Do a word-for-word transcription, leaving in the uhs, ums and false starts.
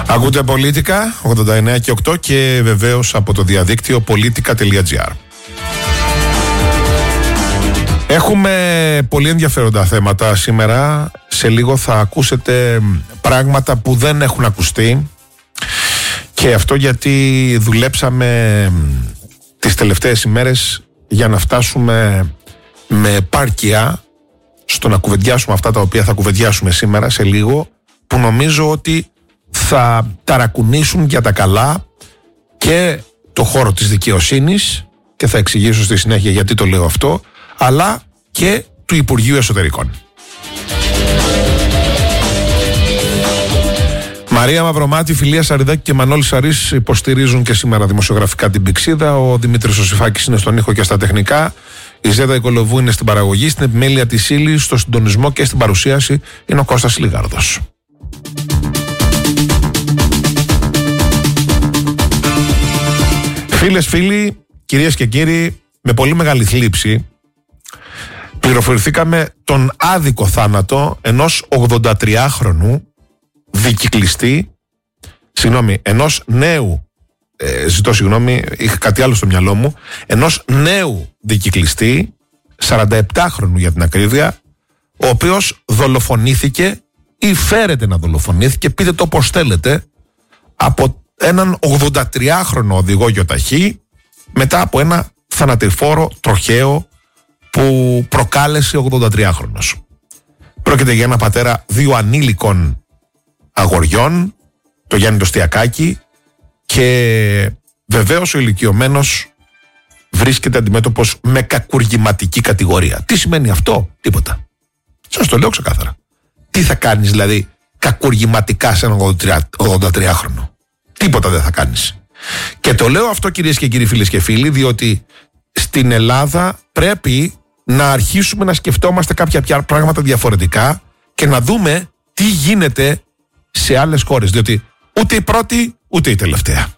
Ακούτε Πολίτικα ογδόντα εννέα και οκτώ και βεβαίως από το διαδίκτυο πολίτικα τελεία τζι άρ. Έχουμε πολύ ενδιαφέροντα θέματα σήμερα. Σε λίγο θα ακούσετε πράγματα που δεν έχουν ακουστεί, και αυτό γιατί δουλέψαμε τις τελευταίες ημέρες για να φτάσουμε με επάρκεια στο να κουβεντιάσουμε αυτά τα οποία θα κουβεντιάσουμε σήμερα σε λίγο, που νομίζω ότι θα ταρακουνήσουν για τα καλά και το χώρο της δικαιοσύνης, και θα εξηγήσω στη συνέχεια γιατί το λέω αυτό, αλλά και του Υπουργείου Εσωτερικών. Μαρία Μαυρομάτη, Φιλία Σαριδάκη και Μανώλης Σαρής υποστηρίζουν και σήμερα δημοσιογραφικά την Πηξίδα. Ο Δημήτρης Οσυφάκης είναι στον ήχο και στα τεχνικά. Η Ζέτα Οικολοβού είναι στην παραγωγή. Στην επιμέλεια της ύλης, στο συντονισμό και στην παρουσίαση είναι ο Κώστας Λιγάρδος. Φίλες, φίλοι, κυρίες και κύριοι, με πολύ μεγάλη θλίψη πληροφορηθήκαμε τον άδικο θάνατο ενός ογδοντατριάχρονου δικυκλιστή, συγγνώμη, ενός νέου, ε, ζητώ συγγνώμη, είχα κάτι άλλο στο μυαλό μου, ενός νέου δικυκλιστή, σαρανταεπτάχρονου για την ακρίβεια, ο οποίος δολοφονήθηκε ή φέρεται να δολοφονήθηκε, πείτε το όπως θέλετε, από έναν ογδοντατριάχρονο οδηγό γιοταχή, μετά από ένα θανατηφόρο τροχαίο που προκάλεσε ο ογδοντατριάχρονος. Πρόκειται για ένα πατέρα δύο ανήλικων αγοριών, το Γιάννη το Στιακάκη, και βεβαίως ο ηλικιωμένος βρίσκεται αντιμέτωπος με κακουργηματική κατηγορία. Τι σημαίνει αυτό? Τίποτα. Σας το λέω ξεκάθαρα. Τι θα κάνεις δηλαδή κακουργηματικά σε έναν ογδοντατριάχρονο? Τίποτα δεν θα κάνεις. Και το λέω αυτό, κυρίες και κύριοι, φίλες και φίλοι, διότι στην Ελλάδα πρέπει να αρχίσουμε να σκεφτόμαστε κάποια πράγματα διαφορετικά και να δούμε τι γίνεται σε άλλες χώρες, διότι ούτε η πρώτη ούτε η τελευταία.